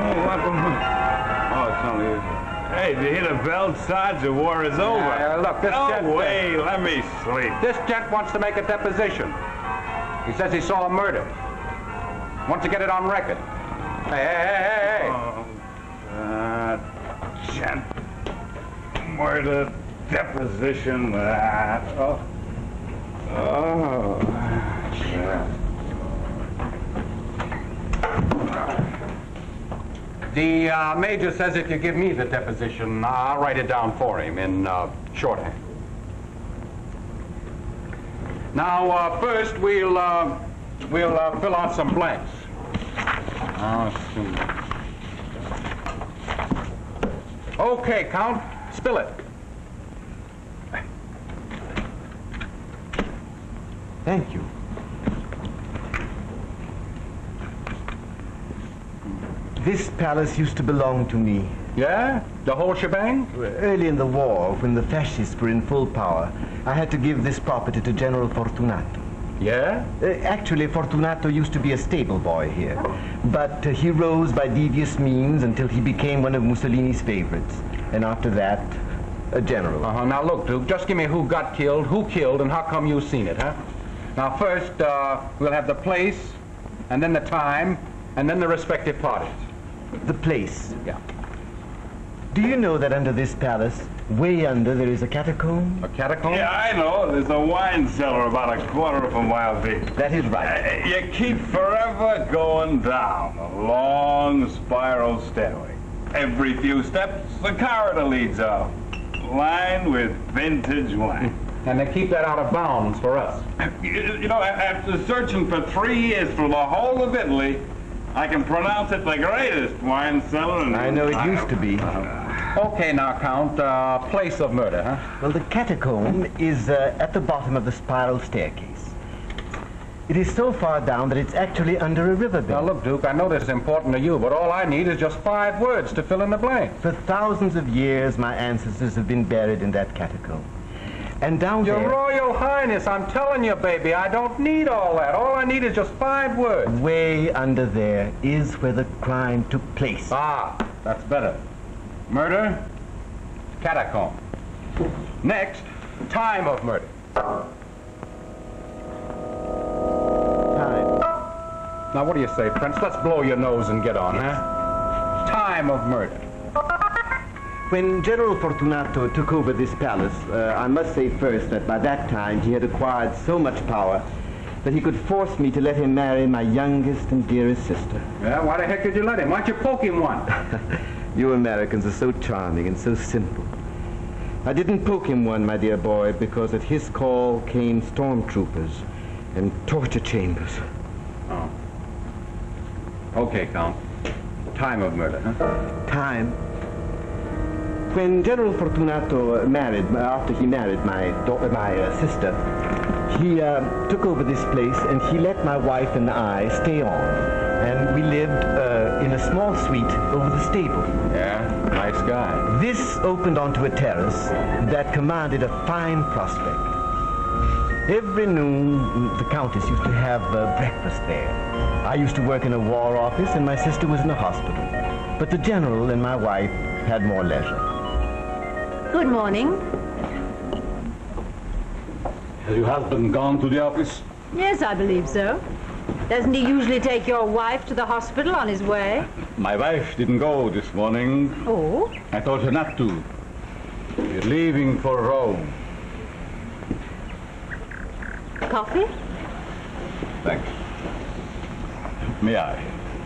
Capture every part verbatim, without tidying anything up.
what the... Oh, it's only... Hey, did you hear the bell, Sarge? The war is over. Uh, look, this no gent... way, let me sleep. This gent wants to make a deposition. He says he saw a murder. Wants to get it on record. Hey, hey, hey, hey, hey. Oh, that gent. Murder, deposition, that. Oh. Oh. Yeah. The uh, major says if you give me the deposition, I'll write it down for him in uh, shorthand. Now, uh, first we'll uh, we'll uh, fill out some blanks. Okay, Count, spill it. Thank you. This palace used to belong to me. Yeah? The whole shebang? Early in the war, when the fascists were in full power, I had to give this property to General Fortunato. Yeah? Uh, actually, Fortunato used to be a stable boy here, but uh, he rose by devious means until he became one of Mussolini's favorites, and after that, a general. Uh-huh. Now look, Duke, just give me who got killed, who killed, and how come you've seen it, huh? Now first, uh, we'll have the place, and then the time, and then the respective parties. The place. Yeah. Do you know that under this palace, way under, there is a catacomb? A catacomb? Yeah, I know. There's a wine cellar about a quarter of a mile deep. That is right. Uh, you keep forever going down a long spiral stairway. Every few steps, the corridor leads out, lined with vintage wine. And they keep that out of bounds for us. You, you know, after searching for three years through the whole of Italy, I can pronounce it the greatest wine cellar in... I know it used to be. Okay, now, Count, uh, place of murder, huh? Well, the catacomb is uh, at the bottom of the spiral staircase. It is so far down that it's actually under a riverbed. Now, look, Duke, I know this is important to you, but all I need is just five words to fill in the blank. For thousands of years, my ancestors have been buried in that catacomb. And down Your there... Royal Highness, I'm telling you, baby, I don't need all that. All I need is just five words. Way under there is where the crime took place. Ah, that's better. Murder, catacomb. Next, time of murder. Time. Now, what do you say, Prince? Let's blow your nose and get on, huh? Time of murder. When General Fortunato took over this palace, uh, I must say first that by that time he had acquired so much power that he could force me to let him marry my youngest and dearest sister. Yeah, why the heck did you let him? Why don't you poke him one? You Americans are so charming and so simple. I didn't poke him one, my dear boy, because at his call came stormtroopers and torture chambers. Oh. Okay, Count. Time of murder, huh? Time. When General Fortunato married, after he married my daughter, my uh, sister, he uh, took over this place and he let my wife and I stay on. And we lived uh, in a small suite over the stable. Yeah, nice guy. This opened onto a terrace that commanded a fine prospect. Every noon, the Countess used to have uh, breakfast there. I used to work in a war office and my sister was in a hospital. But the General and my wife had more leisure. Good morning. Has your husband gone to the office? Yes, I believe so. Doesn't he usually take your wife to the hospital on his way? My wife didn't go this morning. Oh? I told her not to. We're leaving for Rome. Coffee? Thanks. May I?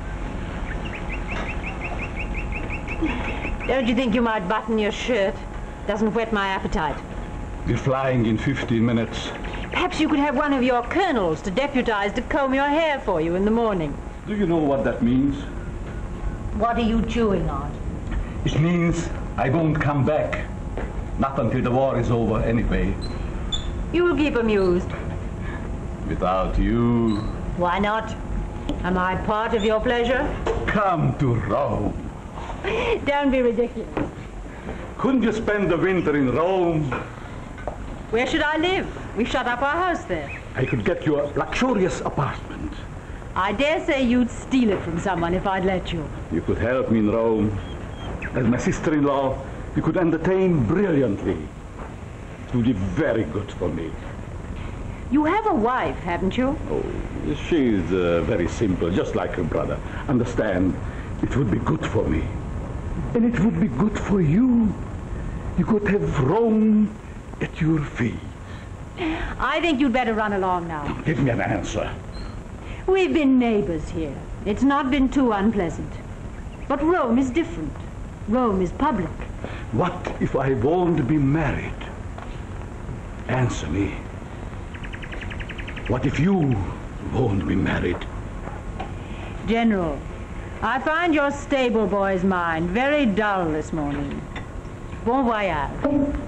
Don't you think you might button your shirt? Doesn't whet my appetite. We're flying in fifteen minutes. Perhaps you could have one of your colonels to deputize to comb your hair for you in the morning. Do you know what that means? What are you chewing on? It means I won't come back. Not until the war is over anyway. You will keep amused. Without you. Why not? Am I part of your pleasure? Come to Rome. Don't be ridiculous. Couldn't you spend the winter in Rome? Where should I live? We've shut up our house there. I could get you a luxurious apartment. I dare say you'd steal it from someone if I'd let you. You could help me in Rome. As my sister-in-law, you could entertain brilliantly. It would be very good for me. You have a wife, haven't you? Oh, she's uh, very simple, just like her brother. Understand, it would be good for me. And it would be good for you. You could have Rome at your feet. I think you'd better run along now. Give me an answer. We've been neighbors here. It's not been too unpleasant. But Rome is different. Rome is public. What if I won't be married? Answer me. What if you won't be married? General, I find your stable boy's mind very dull this morning. Bon voyage.